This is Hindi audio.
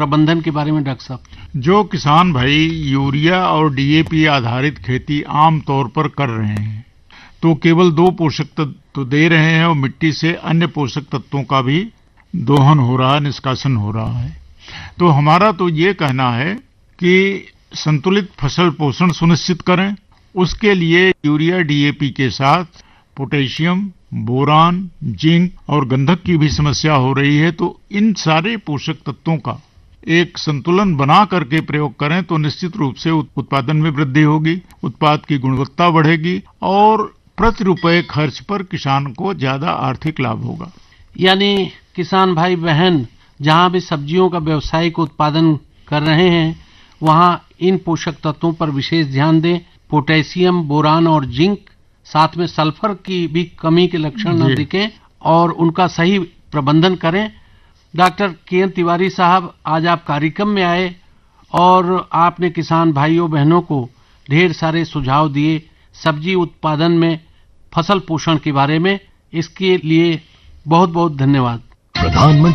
प्रबंधन के बारे में डॉक्टर साहब? जो किसान भाई यूरिया और डीएपी आधारित खेती आम तौर पर कर रहे हैं तो केवल 2 पोषक तत्व तो दे रहे हैं और मिट्टी से अन्य पोषक तत्वों का भी दोहन हो रहा है, निष्कासन हो रहा है। तो हमारा तो ये कहना है कि संतुलित फसल पोषण सुनिश्चित करें। उसके लिए यूरिया डीएपी के साथ पोटेशियम, बोरान, जिंक और गंधक की भी समस्या हो रही है। तो इन सारे पोषक तत्वों का एक संतुलन बना करके प्रयोग करें तो निश्चित रूप से उत्पादन में वृद्धि होगी, उत्पाद की गुणवत्ता बढ़ेगी और प्रति रुपए खर्च पर किसान को ज्यादा आर्थिक लाभ होगा। यानी किसान भाई बहन जहां भी सब्जियों का व्यावसायिक उत्पादन कर रहे हैं वहां इन पोषक तत्वों पर विशेष ध्यान दें। पोटेशियम, बोरान और जिंक, साथ में सल्फर की भी कमी के लक्षण न दिखें और उनका सही प्रबंधन करें। Doctor K. N.. तिवारी साहब, आज आप कार्यक्रम में आए और आपने किसान भाइयों बहनों को ढेर सारे सुझाव दिए सब्जी उत्पादन में फसल पोषण के बारे में। इसके लिए बहुत बहुत धन्यवाद।